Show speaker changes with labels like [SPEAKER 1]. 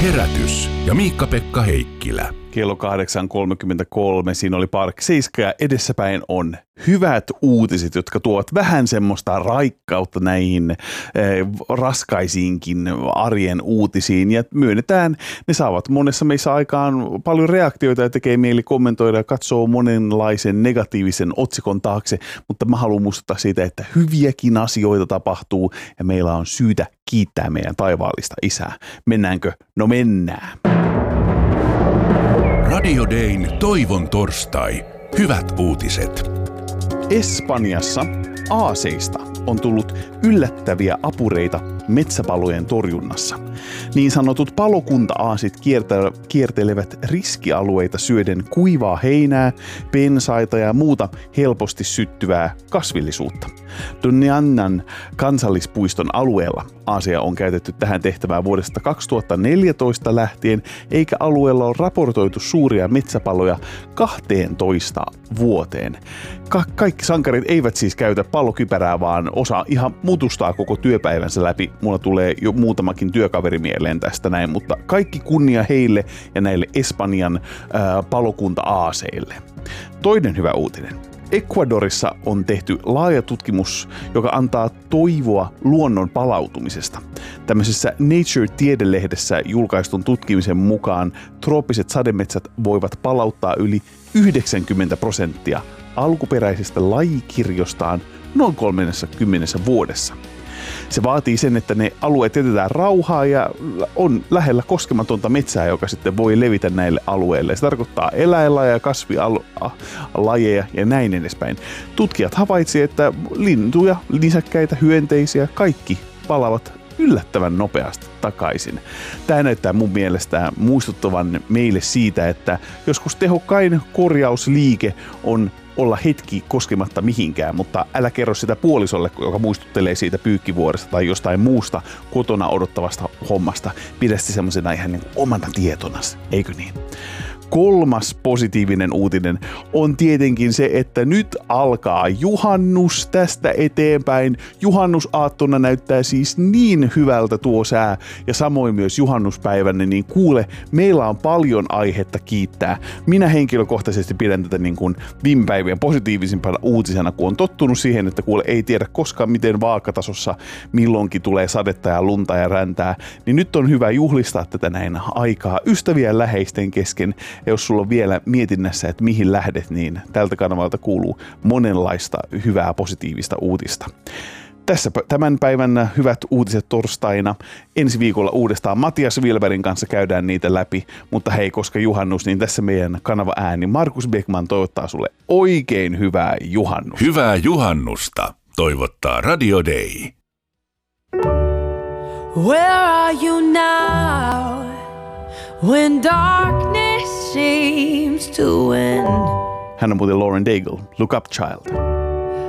[SPEAKER 1] Herätys ja Miikka-Pekka Heikkilä.
[SPEAKER 2] Kello 8.33, siinä oli Park 7 ja edessäpäin on hyvät uutiset, jotka tuovat vähän semmoista raikkautta näihin raskaisiinkin arjen uutisiin. Ja myönnetään, ne saavat monessa meissä aikaan paljon reaktioita ja tekee mieli kommentoida ja katsoo monenlaisen negatiivisen otsikon taakse. Mutta mä haluan muistuttaa siitä, että hyviäkin asioita tapahtuu ja meillä on syytä kiittää meidän taivaallista isää. Mennäänkö? No mennään.
[SPEAKER 1] Radio Dayn toivon torstai. Hyvät uutiset.
[SPEAKER 2] Espanjassa aaseista on tullut yllättäviä apureita metsäpalojen torjunnassa. Niin sanotut palokunta-aasit kiertelevät riskialueita syöden kuivaa heinää, pensaita ja muuta helposti syttyvää kasvillisuutta. Doñanan kansallispuiston alueella aaseja on käytetty tähän tehtävään vuodesta 2014 lähtien, eikä alueella ole raportoitu suuria metsäpaloja 12 vuoteen. Kaikki sankarit eivät siis käytä palokypärää, vaan osa ihan mutustaa koko työpäivänsä läpi. Mulla tulee jo muutamakin työkaveri mieleen tästä näin, mutta kaikki kunnia heille ja näille Espanjan palokunta-aaseille. Toinen hyvä uutinen. Ecuadorissa on tehty laaja tutkimus, joka antaa toivoa luonnon palautumisesta. Tämmöisessä Nature-tiedelehdessä julkaistun tutkimisen mukaan trooppiset sademetsät voivat palauttaa yli 90% alkuperäisestä lajikirjostaan noin 30 vuodessa. Se vaatii sen, että ne alueet jätetään rauhaa ja on lähellä koskematonta metsää, joka sitten voi levitä näille alueille. Se tarkoittaa eläinlajeja, kasvilajeja ja näin edespäin. Tutkijat havaitsivat, että lintuja, nisäkkäitä, hyönteisiä, kaikki palavat yllättävän nopeasti takaisin. Tämä näyttää mun mielestä muistuttavan meille siitä, että joskus tehokkain korjausliike on olla hetki koskematta mihinkään, mutta älä kerro sitä puolisolle, joka muistuttelee siitä pyykkivuoresta tai jostain muusta kotona odottavasta hommasta. Pidä sitä semmoisena ihan niin omana tietonas, eikö niin? Kolmas positiivinen uutinen on tietenkin se, että nyt alkaa juhannus tästä eteenpäin. Juhannusaattona näyttää siis niin hyvältä tuo sää ja samoin myös juhannuspäivänä, niin kuule, meillä on paljon aihetta kiittää. Minä henkilökohtaisesti pidän tätä niin kuin viime päivien positiivisimpana uutisena, kun on tottunut siihen, että kuule ei tiedä koskaan miten vaakatasossa milloinkin tulee sadetta ja lunta ja räntää, niin nyt on hyvä juhlistaa tätä näin aikaa ystävien läheisten kesken. Ja jos sulla on vielä mietinnässä, että mihin lähdet, niin tältä kanavalta kuuluu monenlaista hyvää positiivista uutista. Tässä tämän päivän hyvät uutiset torstaina. Ensi viikolla uudestaan Matias Wilberin kanssa käydään niitä läpi. Mutta hei, koska juhannus, niin tässä meidän kanava ääni Markus Beckman toivottaa sulle oikein hyvää juhannusta.
[SPEAKER 1] Hyvää juhannusta toivottaa Radio Day.
[SPEAKER 3] Where are you now when darkness seems to win?
[SPEAKER 2] Hän on muuten Lauren Daigle, Look Up Child.